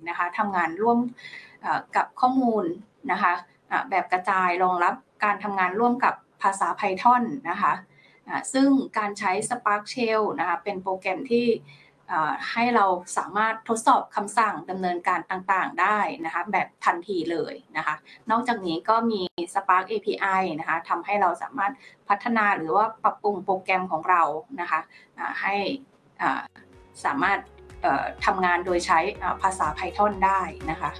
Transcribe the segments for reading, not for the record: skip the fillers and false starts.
นะคะทำงานร่วมกับข้อมูลนะคะแบบกระจายรองรับการทำงานร่วมกับภาษา Python นะคะซึ่งการใช้ Spark Shell นะคะเป็นโปรแกรมที่ให้เราสามารถทดสอบคำสั่งดำเนินการต่างๆได้นะคะแบบทันทีเลยนะคะนอกจากนี้ก็มี Spark API นะคะทำให้เราสามารถพัฒนาหรือว่าปรับปรุงโปรแกรมของเรานะคะให้สามารถทำงานโดยใช้ภาษา Python ได้นะคะ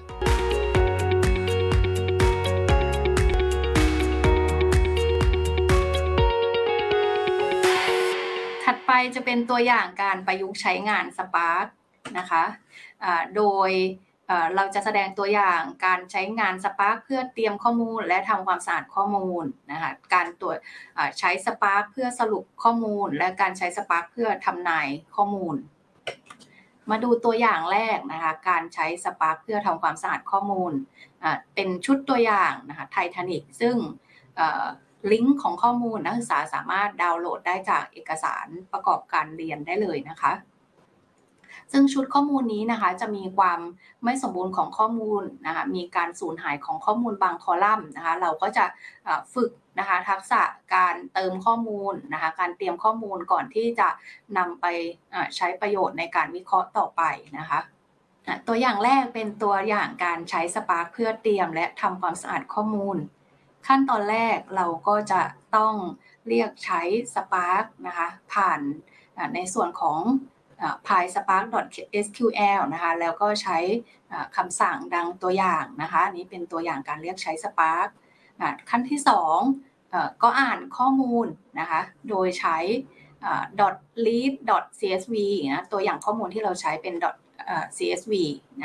ถัดไปจะเป็นตัวอย่างการประยุกต์ใช้งาน Spark นะคะโดยเราจะแสดงตัวอย่างการใช้งาน Spark เพื่อเตรียมข้อมูลและทำความสะอาดข้อมูลนะคะการใช้ Spark เพื่อสรุปข้อมูลและการใช้ Spark เพื่อทำนายข้อมูลมาดูตัวอย่างแรกนะคะการใช้ Spark เพื่อทำความสะอาดข้อมูลเป็นชุดตัวอย่างนะคะ Titanic ซึ่งลิงก์ของข้อมูลนักศึกษาสามารถดาวน์โหลดได้จากเอกสารประกอบการเรียนได้เลยนะคะซึ่งชุดข้อมูลนี้นะคะจะมีความไม่สมบูรณ์ของข้อมูลนะคะมีการสูญหายของข้อมูลบางคอลัมน์นะคะเราก็จะฝึกนะคะทักษะการเติมข้อมูลนะคะการเตรียมข้อมูลก่อนที่จะนำไปใช้ประโยชน์ในการวิเคราะห์ต่อไปนะคะตัวอย่างแรกเป็นตัวอย่างการใช้ Spark เพื่อเตรียมและทำความสะอาดข้อมูลขั้นตอนแรกเราก็จะต้องเรียกใช้ Spark นะคะผ่านในส่วนของPySpark.sql นะคะแล้วก็ใช้คำสั่งดังตัวอย่างนะคะอันนี้เป็นตัวอย่างการเรียกใช้ Spark ขั้นที่2ก็อ่านข้อมูลนะคะโดยใช้ .read.csv นะตัวอย่างข้อมูลที่เราใช้เป็น .csv นะ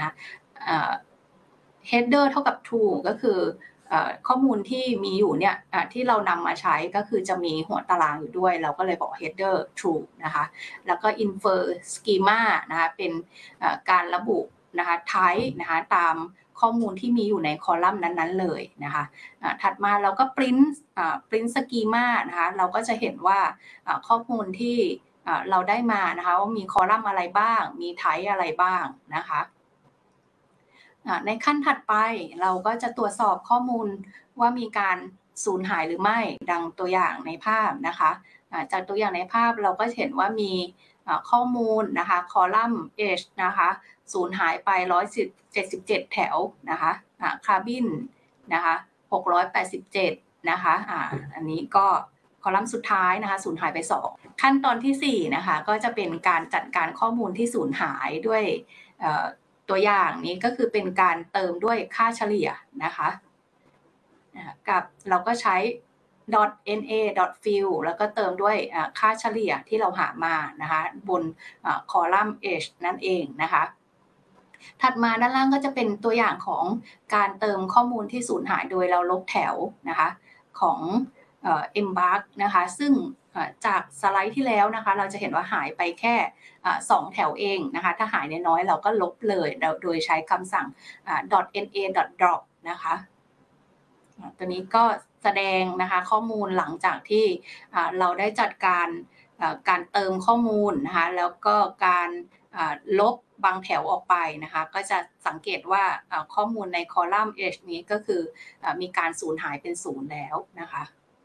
header เท่ากับ true ก็คือข้อมูลที่มีอยู่เนี่ยที่เรานำมาใช้ก็คือจะมีหัวตารางอยู่ด้วยเราก็เลยบอก header true นะคะแล้วก็ infer schema นะคะเป็นการระบุนะคะ type นะคะตามข้อมูลที่มีอยู่ในคอลัมน์นั้นๆเลยนะคะถัดมาเราก็ print schema นะคะเราก็จะเห็นว่าข้อมูลที่เราได้มานะคะว่ามีคอลัมน์อะไรบ้างมี type อะไรบ้างนะคะในขั้นถัดไปเราก็จะตรวจสอบข้อมูลว่ามีการสูญหายหรือไม่ดังตัวอย่างในภาพนะคะจากตัวอย่างในภาพเราก็เห็นว่ามีข้อมูลนะคะคอลัมน์ H นะคะสูญหายไป177แถวนะคะคาร์บินนะคะ687นะคะอันนี้ก็คอลัมน์สุดท้ายนะคะสูญหายไป2ขั้นตอนที่4นะคะก็จะเป็นการจัดการข้อมูลที่สูญหายด้วยตัวอย่างนี้ก็คือเป็นการเติมด้วยค่าเฉลี่ยนะคะกับเราก็ใช้ .na.fill แล้วก็เติมด้วยค่าเฉลี่ยที่เราหามานะคะบนคอลัมน์ H นั่นเองนะคะถัดมาด้านล่างก็จะเป็นตัวอย่างของการเติมข้อมูลที่สูญหายโดยเราลบแถวนะคะของEmbark นะคะซึ่งจากสไลด์ที่แล้วนะคะเราจะเห็นว่าหายไปแค่2แถวเองนะคะถ้าหายน้อยเราก็ลบเลยโดยใช้คำสั่ง .na.drop นะคะตัวนี้ก็แสดงนะคะข้อมูลหลังจากที่เราได้จัดการเติมข้อมูลนะคะแล้วก็การลบบางแถวออกไปนะคะก็จะสังเกตว่าข้อมูลในคอลัมน์ H นี้ก็คือมีการสูญหายเป็น0แล้วนะคะ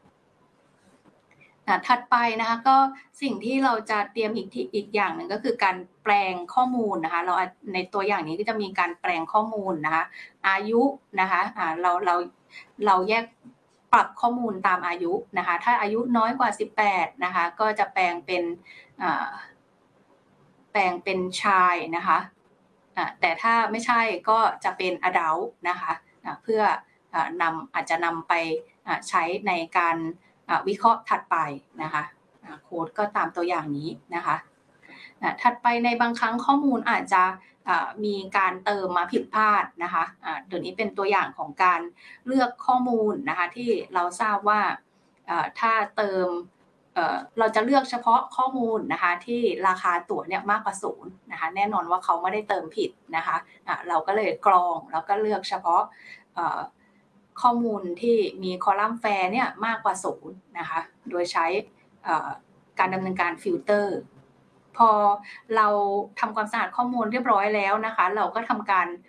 ถัดไปนะคะก็สิ่งที่เราจะเตรียมอีกอย่างหนึ่งก็คือการแปลงข้อมูลนะคะเราในตัวอย่างนี้ก็จะมีการแปลงข้อมูลนะคะอายุนะคะเราแยกปรับข้อมูลตามอายุนะคะถ้าอายุน้อยกว่า18นะคะก็จะแปลงเป็นชายนะคะแต่ถ้าไม่ใช่ก็จะเป็น adult นะคะเพื่ออาจจะนำไปใช้ในการวิเคราะห์ถัดไปนะคะโค้ดก็ตามตัวอย่างนี้นะคะถัดไปในบางครั้งข้อมูลอาจจะมีการเติมมาผิดพลาดนะคะตัวนี้เป็นตัวอย่างของการเลือกข้อมูลนะคะที่เราทราบว่าถ้าเติมเราจะเลือกเฉพาะข้อมูลนะคะที่ราคาตั๋วเนี่ยมากกว่า0นะคะแน่นอนว่าเขาไม่ได้เติมผิดนะคะเราก็เลยกรองแล้วก็เลือกเฉพาะข้อมูลที่มีคอลัมน์แฟร์เนี่ยมากกว่า0นะคะโดยใช้การดำเนินการฟิลเตอร์พอเราทำความสะอาดข้อมูลเรียบร้อยแล้วนะคะเราก็ทำการ